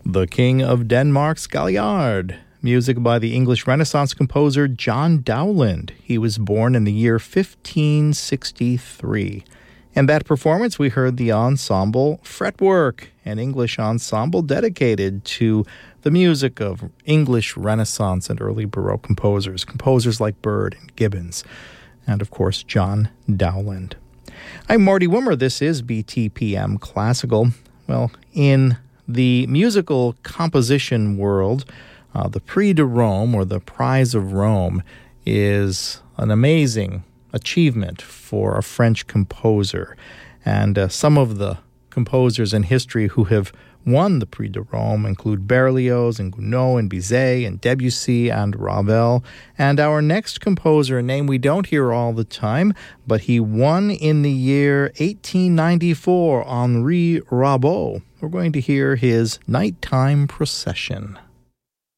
The King of Denmark's Galliard. Music by the English Renaissance composer John Dowland. He was born in the year 1563. In that performance, we heard the ensemble Fretwork, an English ensemble dedicated to the music of English Renaissance and early Baroque composers like Byrd and Gibbons, and of course, John Dowland. I'm Marty Wimmer. This is BTPM Classical. Well, in the musical composition world, the Prix de Rome, or the Prize of Rome, is an amazing achievement for a French composer. And some of the composers in history who have won the Prix de Rome include Berlioz and Gounod and Bizet and Debussy and Ravel. And our next composer, a name we don't hear all the time, but he won in the year 1894, Henri Rabault. We're going to hear his Nighttime Procession.